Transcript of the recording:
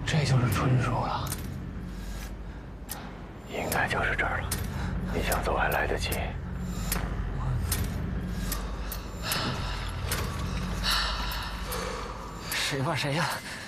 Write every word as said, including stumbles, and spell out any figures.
这就是春树了， 应该就是这儿了。你想走还来得及。 谁怕谁呀？